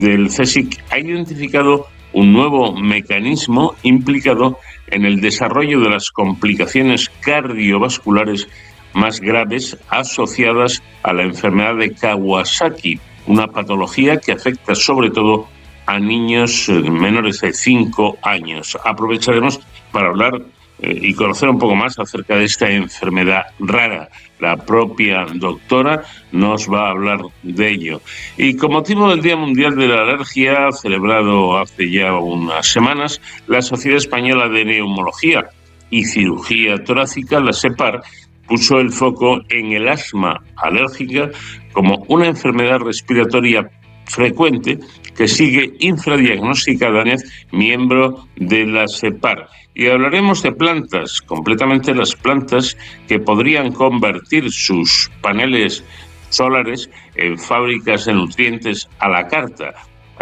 del CSIC ha identificado un nuevo mecanismo implicado en el desarrollo de las complicaciones cardiovasculares más graves asociadas a la enfermedad de Kawasaki, una patología que afecta sobre todo a niños menores de 5 años. Aprovecharemos para hablar y conocer un poco más acerca de esta enfermedad rara. La propia doctora nos va a hablar de ello. Y con motivo del Día Mundial de la Alergia, celebrado hace ya unas semanas, la Sociedad Española de Neumología y Cirugía Torácica, la SEPAR, puso el foco en el asma alérgica como una enfermedad respiratoria frecuente que sigue infradiagnosticada, miembro de la SEPAR. Y hablaremos de plantas, completamente las plantas que podrían convertir sus paneles solares en fábricas de nutrientes a la carta.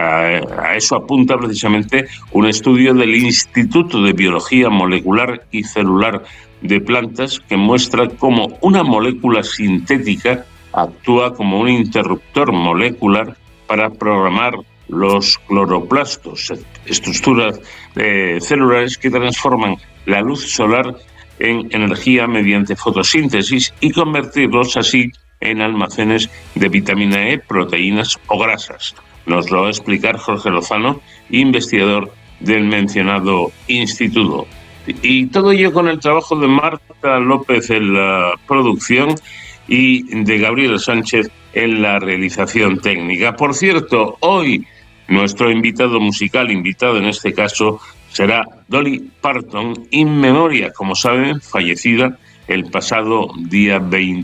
A eso apunta precisamente un estudio del Instituto de Biología Molecular y Celular de Plantas que muestra cómo una molécula sintética actúa como un interruptor molecular para programar los cloroplastos, estructuras celulares que transforman la luz solar en energía mediante fotosíntesis y convertirlos así en almacenes de vitamina E, proteínas o grasas. Nos lo va a explicar Jorge Lozano, investigador del mencionado instituto. Y todo ello con el trabajo de Marta López en la producción y de Gabriel Sánchez en la realización técnica. Por cierto, hoy nuestro invitado musical, invitado en este caso, será Dolly Parton, in memoria, como saben, fallecida el pasado día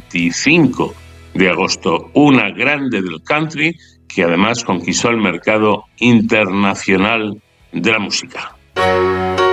25 de agosto. Una grande del country que además conquistó el mercado internacional de la música.